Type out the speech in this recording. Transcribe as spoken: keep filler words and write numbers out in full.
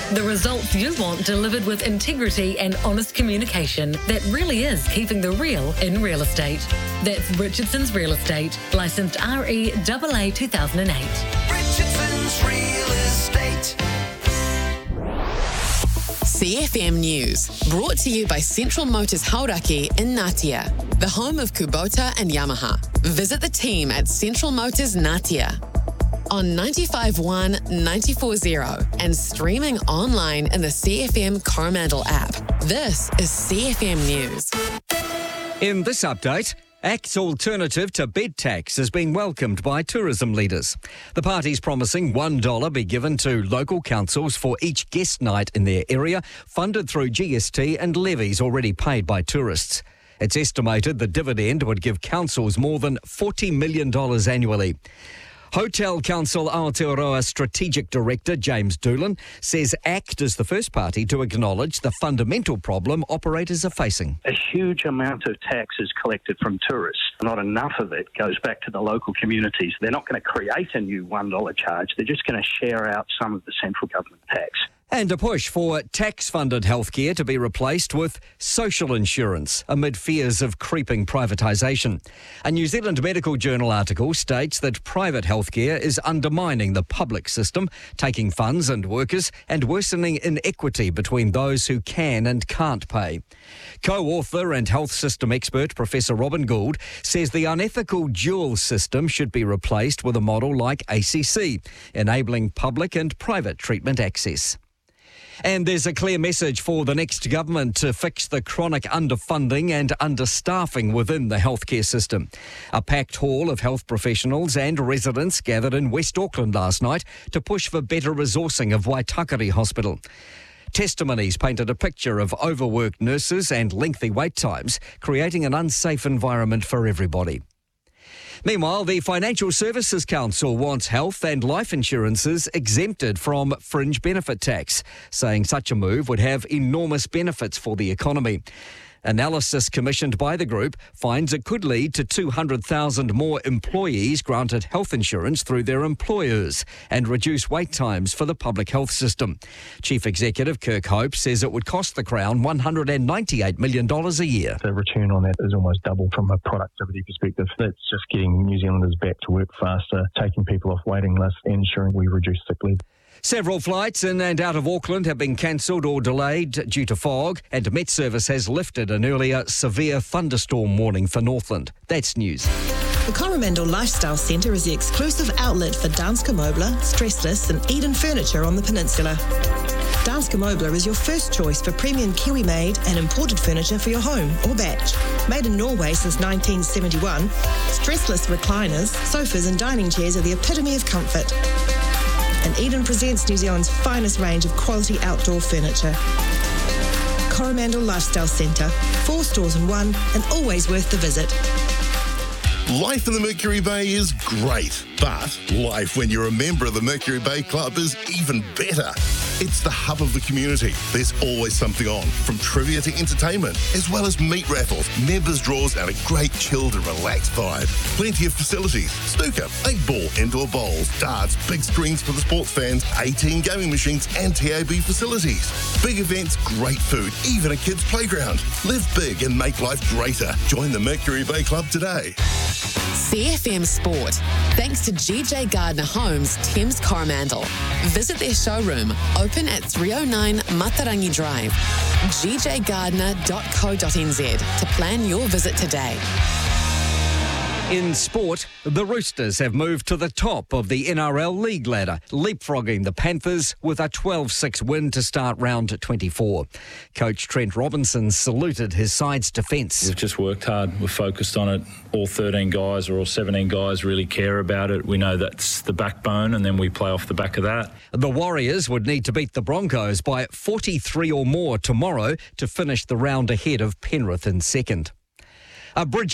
The results you want delivered with integrity and honest communication that really is keeping the real in real estate. That's Richardson's Real Estate, licensed R E A A two thousand eight. Richardson's Real Estate. C F M News, brought to you by Central Motors Hauraki in Ngatea, the home of Kubota and Yamaha. Visit the team at Central Motors Ngatea on ninety-five point one, ninety-four point zero and streaming online in the C F M Coromandel app. This is C F M News. In this update, A C T's alternative to bed tax is being welcomed by tourism leaders. The party's promising one dollar be given to local councils for each guest night in their area, funded through G S T and levies already paid by tourists. It's estimated the dividend would give councils more than forty million dollars annually. Hotel Council Aotearoa Strategic Director James Doolan says A C T is the first party to acknowledge the fundamental problem operators are facing. A huge amount of tax is collected from tourists. Not enough of it goes back to the local communities. They're not going to create a new one dollar charge. They're just going to share out some of the central government tax. And a push for tax-funded healthcare to be replaced with social insurance amid fears of creeping privatisation. A New Zealand Medical Journal article states that private healthcare is undermining the public system, taking funds and workers and worsening inequity between those who can and can't pay. Co-author and health system expert Professor Robin Gould says the unethical dual system should be replaced with a model like A C C, enabling public and private treatment access. And there's a clear message for the next government to fix the chronic underfunding and understaffing within the healthcare system. A packed hall of health professionals and residents gathered in West Auckland last night to push for better resourcing of Waitakere Hospital. Testimonies painted a picture of overworked nurses and lengthy wait times, creating an unsafe environment for everybody. Meanwhile, the Financial Services Council wants health and life insurances exempted from fringe benefit tax, saying such a move would have enormous benefits for the economy. Analysis commissioned by the group finds it could lead to two hundred thousand more employees granted health insurance through their employers and reduce wait times for the public health system. Chief Executive Kirk Hope says it would cost the Crown one hundred ninety-eight million dollars a year. The return on that is almost double from a productivity perspective. That's just getting New Zealanders back to work faster, taking people off waiting lists, and ensuring we reduce sick leave. Several flights in and out of Auckland have been cancelled or delayed due to fog, and Met Service has lifted an earlier severe thunderstorm warning for Northland. That's news. The Coromandel Lifestyle Centre is the exclusive outlet for Danske Møbler, Stressless and Eden Furniture on the peninsula. Danske Møbler is your first choice for premium Kiwi-made and imported furniture for your home or batch. Made in Norway since nineteen seventy-one, stressless recliners, sofas and dining chairs are the epitome of comfort. And Eden presents New Zealand's finest range of quality outdoor furniture. Coromandel Lifestyle Centre, four stores in one and always worth the visit. Life in the Mercury Bay is great, but life when you're a member of the Mercury Bay Club is even better. It's the hub of the community. There's always something on, from trivia to entertainment, as well as meat raffles, members draws, and a great chilled and relaxed vibe. Plenty of facilities: snooker, eight ball, indoor bowls, darts, big screens for the sports fans, eighteen gaming machines, and T A B facilities. Big events, great food, even a kids' playground. Live big and make life greater. Join the Mercury Bay Club today. C F M Sport, thanks to G J Gardner Homes, Thames Coromandel. Visit their showroom, open at three oh nine Matarangi Drive, g j gardner dot co dot n z to plan your visit today. In sport, the Roosters have moved to the top of the N R L league ladder, leapfrogging the Panthers with a twelve six win to start round twenty-four. Coach Trent Robinson saluted his side's defence. We've just worked hard. We're focused on it. All thirteen guys or all seventeen guys really care about it. We know that's the backbone, and then we play off the back of that. The Warriors would need to beat the Broncos by forty-three or more tomorrow to finish the round ahead of Penrith in second. A bridge